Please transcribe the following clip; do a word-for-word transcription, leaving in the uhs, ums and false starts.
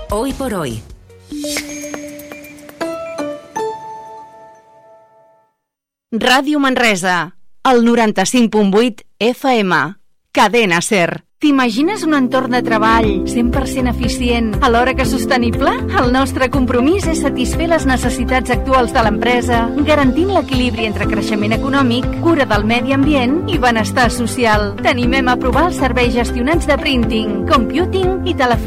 Hoy por hoy. Ràdio Manresa, el noranta-cinc punt vuit F M. Cadena SER. T'imagines un entorn de treball cent per cent eficient alhora que sostenible? El nostre compromís és satisfer les necessitats actuals de l'empresa, garantint l'equilibri entre creixement econòmic, cura del medi ambient i benestar social. T'animem a provar els serveis gestionats de printing, computing i telefonia